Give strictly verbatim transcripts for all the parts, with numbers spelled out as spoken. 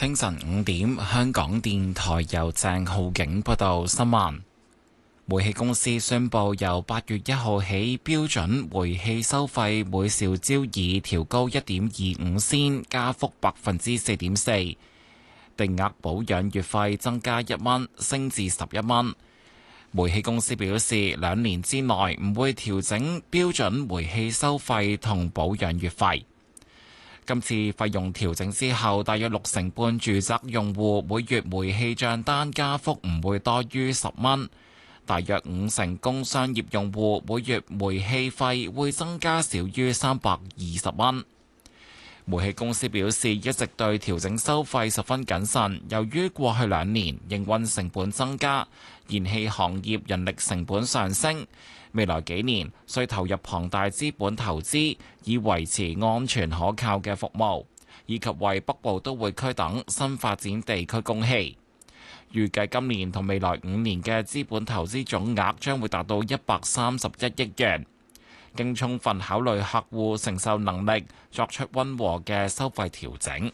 清晨五點，香港電台由鄭浩景報道新聞。煤氣公司宣布，由八月一號起，標準煤氣收費每兆焦耳調高一點二五仙，加幅百分之四點四。定額保養月費增加一蚊，升至十一蚊。煤氣公司表示，兩年之內唔會調整標準煤氣收費同保養月費。今次費用調整之後，大約六成半住宅用戶每月煤氣帳單加幅唔會多於十蚊。大約五成工商業用戶每月煤氣費會增加少於三百二十蚊。煤氣公司表示，一直對調整收費十分謹慎，由於過去兩年營運成本增加，燃氣行業人力成本上升，未來幾年需投入龐大資本投資，以維持安全可靠嘅服務，以及為北部都會區等新發展地區供氣。預計今年同未來五年嘅資本投資總額將會達到一百三十一億元。經充分考慮客戶承受能力，作出溫和嘅收費調整。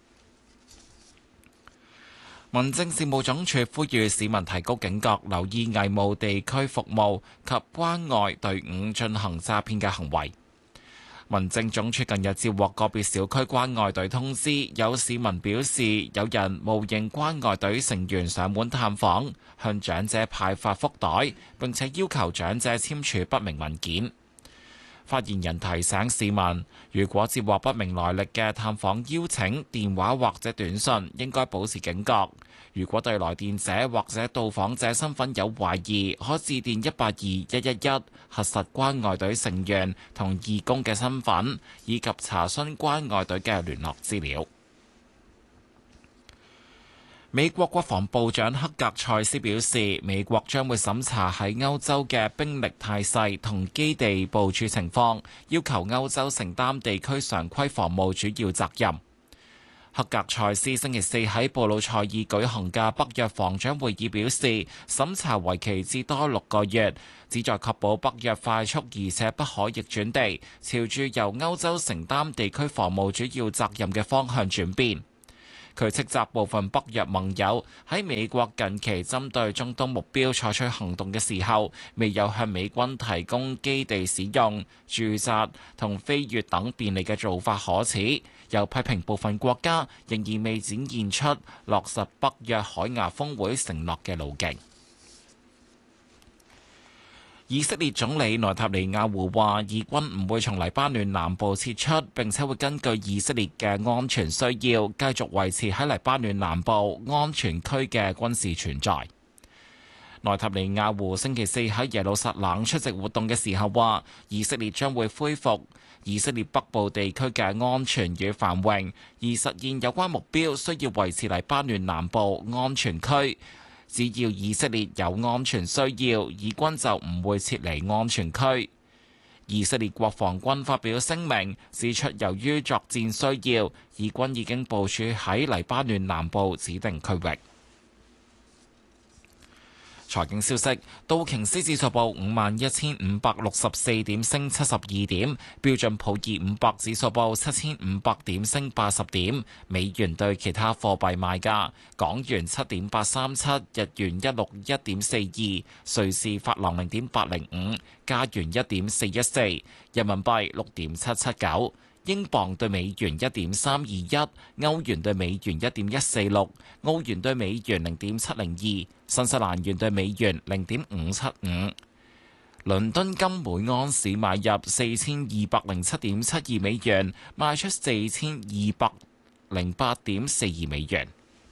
民政事務總署呼籲市民提高警覺，留意偽冒地區服務及關愛隊伍進行詐騙嘅行為。民政總署近日接獲個別小區關愛隊通知，有市民表示有人冒認關愛隊成員上門探訪，向長者派發福袋，並且要求長者簽署不明文件。發言人提醒市民，如果接獲不明來歷嘅探訪邀請、電話或者短信，應該保持警覺。如果對來電者或者到訪者身份有懷疑，可致電一八二一一一核實關愛隊成員同義工嘅身份，以及查詢關愛隊嘅聯絡資料。美國國防部長克格塞斯表示，美國將會審查喺歐洲嘅兵力態勢同基地部署情況，要求歐洲承擔地區常規防務主要責任。克格塞斯星期四喺布魯塞爾舉行嘅北約防長會議表示，審查為期至多六個月，旨在確保北約快速而且不可逆轉地朝住由歐洲承擔地區防務主要責任嘅方向轉變。佢斥責部分北約盟友喺美國近期針對中東目標採取行動嘅時候，未有向美軍提供基地使用、駐紮同飛越等便利嘅做法可恥，又批評部分國家仍然未展現出落實北約海牙峰會承諾嘅路徑。以色列總理內塔尼亞胡話，以軍唔會從黎巴嫩南部撤出，並且會根據以色列嘅安全需要，繼續維持喺黎巴嫩南部安全區嘅軍事存在。內塔尼亞胡星期四喺耶路撒冷出席活動嘅時候話，以色列將會恢復以色列北部地區嘅安全與繁榮，而實現有關目標需要維持黎巴嫩南部安全區。只要以色列有安全需要，以軍就唔會撤離安全區。以色列國防軍發表聲明，指出由於作戰需要，以軍已經部署喺黎巴嫩南部指定區域。財經消息：道瓊斯指數報五萬一千五百六十四點，升七十二點；標準普爾五百指數報七千五百點，升八十點。美元對其他貨幣賣價：港元七點八三七，日元一六一點四二，瑞士法郎零點八零五，加元一點四一四，人民幣六點七七九。英鎊對美元一點三二一，歐元對美元一點一四六，澳元對美元零點七零二，新西蘭元對美元零點五七五。倫敦金每盎司買入四千二百零七點七二美元，賣出四千二百零八點四二美元。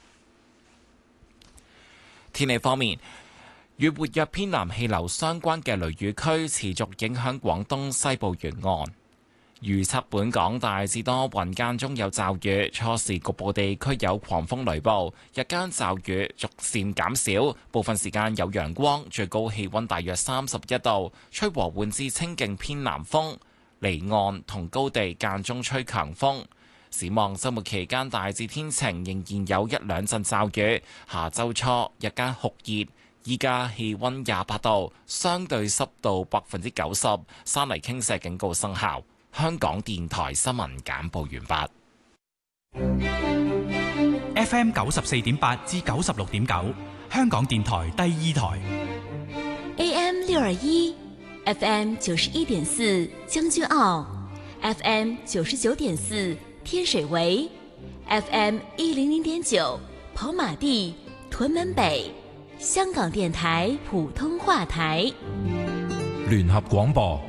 天氣方面，與活躍偏南氣流相關嘅雷雨區持續影響廣東西部沿岸。預測本港大致多雲，間中有驟雨，初時局部地區有狂風雷暴，日間驟雨逐漸減少，部分時間有陽光，最高氣溫大約三十一度，吹和緩至清勁偏南風，離岸同高地間中吹強風。展望週末期間大致天晴，仍然有一兩陣驟雨，下週初日間酷熱，依家氣溫廿八度，相對濕度百分之九十，山泥傾瀉警告生效。香港電台新聞簡報完畢。 F M 九十四點八至九十六點九，香港電台第二台。 A M 六二一，F M 九十一點四將軍澳，F M 九十九點四天水圍，F M 一零零點九跑馬地、屯門北，香港電台普通話台。 聯合廣播。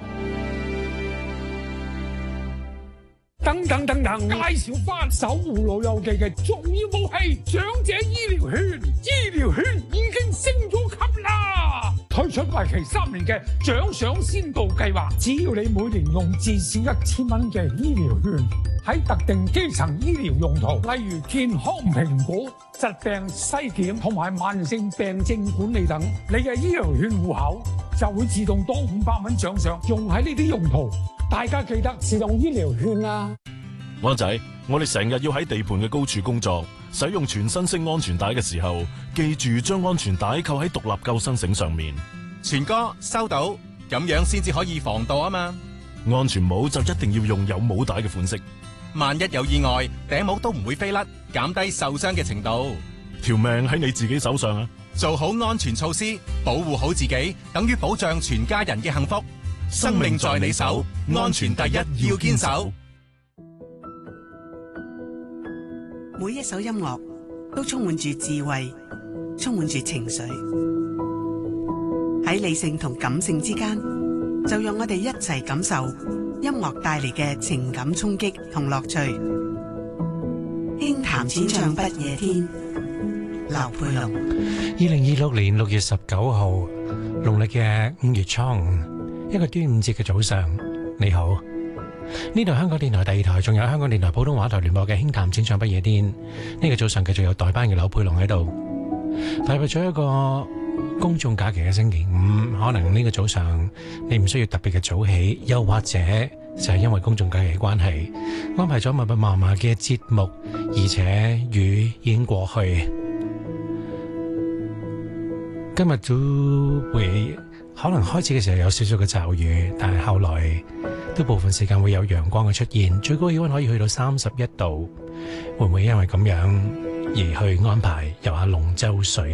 等等等等，介紹翻守護老友記嘅重要武器——長者醫療券。醫療券已經升咗級啦！推出為期三年嘅獎賞先導計劃，只要你每年用至少一千蚊嘅醫療券，喺特定基層醫療用途，例如健康評估、疾病篩檢同埋慢性病症管理等，你嘅醫療券戶口就會自動多五百蚊獎賞，用喺呢啲用途。大家記得自動醫療券啊！ 灣仔，我哋成日要喺地盤嘅高處工作，使用全身式安全帶嘅時候，記住將安全帶扣喺獨立救生繩上面。 全哥收到，咁樣先至可以防盜啊嘛！ 安全帽就一定要用有帽帶嘅款式， 萬一有意外，頂帽都唔會飛甩，減低受傷嘅程度。 條命喺你自己手上啊！ 做好安全措施，保護好自己，等於保障全家人嘅幸福。生命在你手，安全第一，要堅守。 每一首音樂都充滿住智慧，充滿住情緒。喺理性同感性之間，就讓我哋一齊感受音樂帶嚟嘅情感衝擊同樂趣。輕談淺唱不夜天，劉佩龍。 二零二六年六月十九號，農曆嘅五月初五。一個端午節嘅早上，你好，呢度香港電台第二台，仲有香港電台普通話台聯播嘅輕談淺唱不夜天。呢、這個早上繼續有代班嘅劉佩龍喺度，踏入咗一個公眾假期嘅星期五，可能呢個早上你唔需要特別嘅早起，又或者就係因為公眾假期嘅關係，安排咗密密麻麻嘅節目，而且雨已經過去，今日都會。可能開始嘅時候有少少嘅驟雨，但係後來都部分時間會有陽光嘅出現，最高氣溫可以去到三十一度。會唔會因為咁樣而去安排遊下龍舟水？